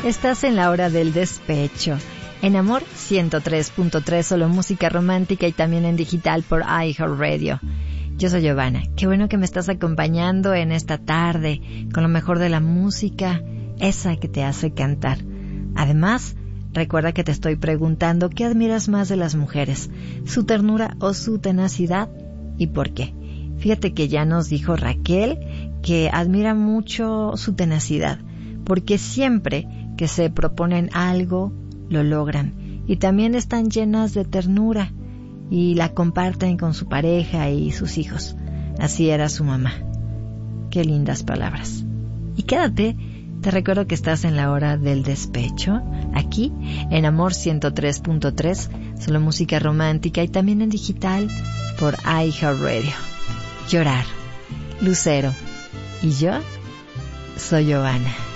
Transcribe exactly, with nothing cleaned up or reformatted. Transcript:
Estás en la hora del despecho. En Amor ciento tres punto tres, solo música romántica y también en digital por iHeartRadio. Yo soy Giovanna. Qué bueno que me estás acompañando en esta tarde con lo mejor de la música, esa que te hace cantar. Además, recuerda que te estoy preguntando qué admiras más de las mujeres, su ternura o su tenacidad y por qué. Fíjate que ya nos dijo Raquel que admira mucho su tenacidad, porque siempre que se proponen algo, lo logran. Y también están llenas de ternura y la comparten con su pareja y sus hijos. Así era su mamá. Qué lindas palabras. Y quédate, te recuerdo que estás en la hora del despecho, aquí en Amor ciento tres punto tres, solo música romántica y también en digital por iHeartRadio. Llorar, Lucero y yo soy Giovanna.